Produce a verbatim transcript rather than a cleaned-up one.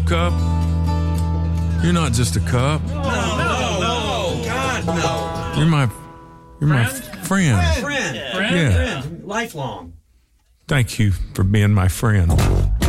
cup. You're not just a cup. No, no, no. God, no. You're my, you're my Friend? friend. Friend. Yeah. Friend. Lifelong. Thank you for being my friend.